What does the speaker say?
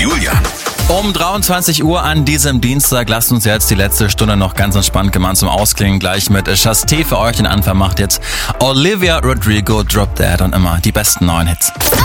Julian. Um 23 Uhr an diesem Dienstag lasst uns jetzt die letzte Stunde noch ganz entspannt gemeinsam ausklingen. Gleich mit Chasté für euch. Den Anfang macht jetzt Olivia Rodrigo, Drop Dead und immer die besten neuen Hits.